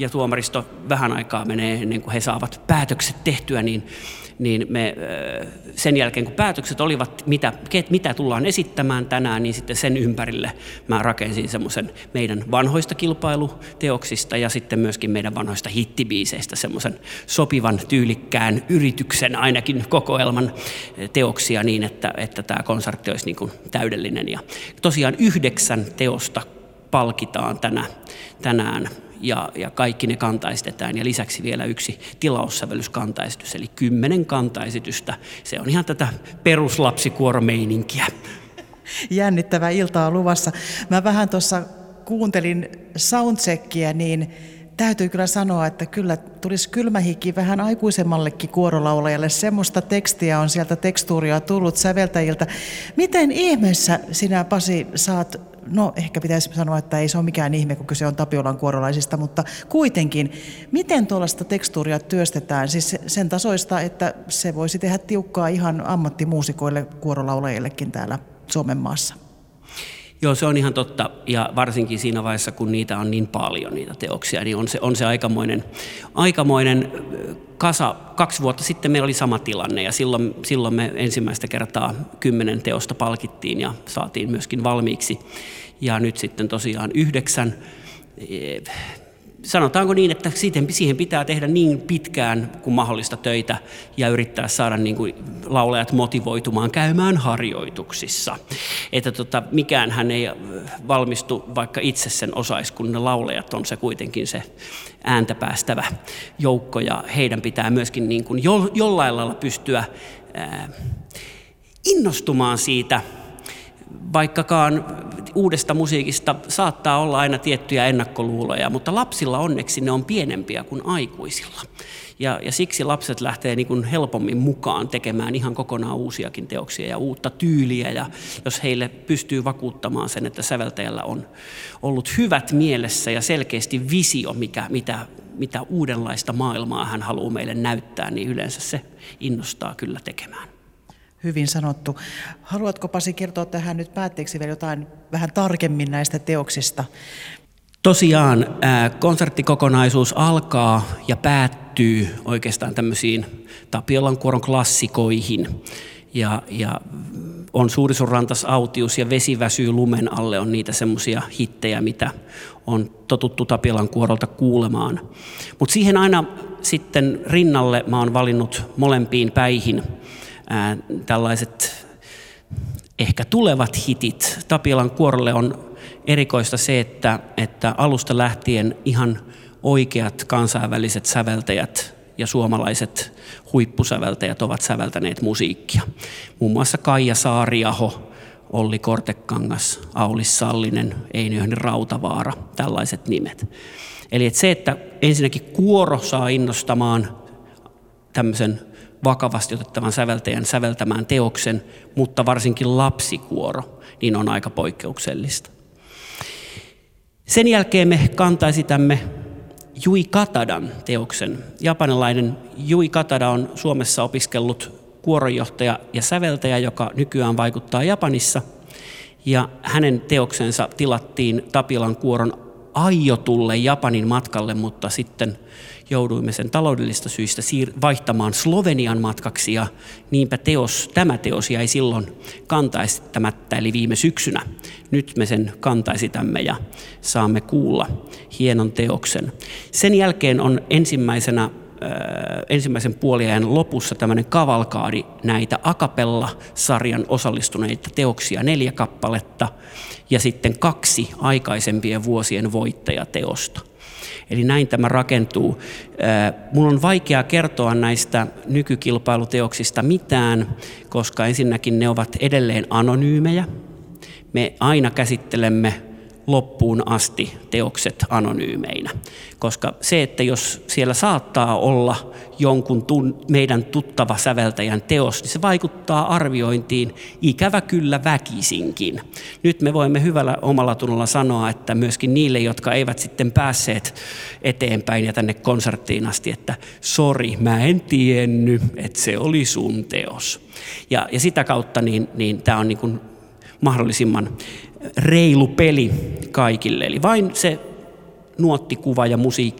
ja tuomaristo vähän aikaa menee ennen kuin he saavat päätökset tehtyä, niin me sen jälkeen, kun päätökset olivat, mitä tullaan esittämään tänään, niin sitten sen ympärille mä rakensin semmoisen meidän vanhoista kilpailuteoksista ja sitten myöskin meidän vanhoista hittibiiseistä semmoisen sopivan tyylikkään yrityksen, ainakin kokoelman teoksia niin, että tämä konsertti olisi niin kuin täydellinen. Ja tosiaan 9 teosta palkitaan tänään. Ja kaikki ne kantaistetaan ja lisäksi vielä 1 tilaussävellyskantaesitys, eli 10 kantaesitystä. Se on ihan tätä peruslapsikuoromeininkiä. Jännittävää iltaa luvassa. Mä vähän tuossa kuuntelin soundcheckia, niin täytyy kyllä sanoa, että kyllä tulisi kylmähiki vähän aikuisemmallekin kuorolaulajalle. Semmoista tekstiä on sieltä tekstuuria tullut säveltäjiltä. Miten ihmeessä sinä, Pasi, saat, no ehkä pitäisi sanoa, että ei se ole mikään ihme, kun kyse on Tapiolan kuorolaisista, mutta kuitenkin, miten tuollaista tekstuuria työstetään? Siis sen tasoista, että se voisi tehdä tiukkaa ihan ammattimuusikoille, kuorolaulajillekin täällä Suomen maassa. Joo, se on ihan totta, ja varsinkin siinä vaiheessa, kun niitä on niin paljon, niitä teoksia, niin on se aikamoinen kasa. 2 vuotta sitten meillä oli sama tilanne, ja silloin me ensimmäistä kertaa 10 teosta palkittiin ja saatiin myöskin valmiiksi, ja nyt sitten tosiaan 9. Sanotaanko niin, että siihen pitää tehdä niin pitkään kuin mahdollista töitä ja yrittää saada niin kuin laulajat motivoitumaan käymään harjoituksissa. Että mikäänhän ei valmistu, vaikka itse sen osaisi, kun ne laulajat on se kuitenkin se ääntä päästävä joukko ja heidän pitää myöskin niin kuin jollain lailla pystyä innostumaan siitä. Vaikkakaan uudesta musiikista saattaa olla aina tiettyjä ennakkoluuloja, mutta lapsilla onneksi ne on pienempiä kuin aikuisilla. Ja siksi lapset lähtee niin kuin helpommin mukaan tekemään ihan kokonaan uusiakin teoksia ja uutta tyyliä. Ja jos heille pystyy vakuuttamaan sen, että säveltäjällä on ollut hyvät mielessä ja selkeästi visio, mitä uudenlaista maailmaa hän haluaa meille näyttää, niin yleensä se innostaa kyllä tekemään. Hyvin sanottu. Haluatko, Pasi, kertoa tähän nyt päätteeksi vielä jotain vähän tarkemmin näistä teoksista? Tosiaan konserttikokonaisuus alkaa ja päättyy oikeastaan tämmöisiin Tapiolan kuoron klassikoihin. Ja on Suurisurrantas Autius ja Vesi väsyy lumen alle on niitä semmoisia hittejä, mitä on totuttu Tapiolan kuorolta kuulemaan. Mutta siihen aina sitten rinnalle mä oon valinnut molempiin päihin tällaiset ehkä tulevat hitit. Tapiolan kuorolle on erikoista se, että alusta lähtien ihan oikeat kansainväliset säveltäjät ja suomalaiset huippusäveltäjät ovat säveltäneet musiikkia. Muun muassa Kaija Saariaho, Olli Kortekangas, Aulis Sallinen, Einöhni Rautavaara, tällaiset nimet. Eli se, että ensinnäkin kuoro saa innostamaan tämmöisen vakavasti otettavan säveltäjän säveltämään teoksen, mutta varsinkin lapsikuoro, niin on aika poikkeuksellista. Sen jälkeen me kantaisitämme Jui Katadan teoksen. Japanilainen Jui Katada on Suomessa opiskellut kuoronjohtaja ja säveltäjä, joka nykyään vaikuttaa Japanissa. Ja hänen teoksensa tilattiin Tapiolan kuoron aiotulle Japanin matkalle, mutta sitten jouduimme sen taloudellista syistä vaihtamaan Slovenian matkaksi ja niinpä tämä teos jäi silloin kantaisittämättä, eli viime syksynä. Nyt me sen kantaisitämme ja saamme kuulla hienon teoksen. Sen jälkeen on ensimmäisen puoliajan lopussa tämmöinen kavalkaadi näitä a cappella-sarjan osallistuneita teoksia, 4 kappaletta ja sitten 2 aikaisempien vuosien voittajateosta. Eli näin tämä rakentuu. Mun on vaikea kertoa näistä nykykilpailuteoksista mitään, koska ensinnäkin ne ovat edelleen anonyymejä. Me aina käsittelemme loppuun asti teokset anonyymeinä, koska se, että jos siellä saattaa olla jonkun meidän tuttava säveltäjän teos, niin se vaikuttaa arviointiin ikävä kyllä väkisinkin. Nyt me voimme hyvällä omalla tunnolla sanoa, että myöskin niille, jotka eivät sitten päässeet eteenpäin ja tänne konserttiin asti, että sori, mä en tiennyt, että se oli sun teos. Ja sitä kautta niin tämä on niin kuin mahdollisimman reilu peli kaikille. Eli vain se nuottikuva ja musiikki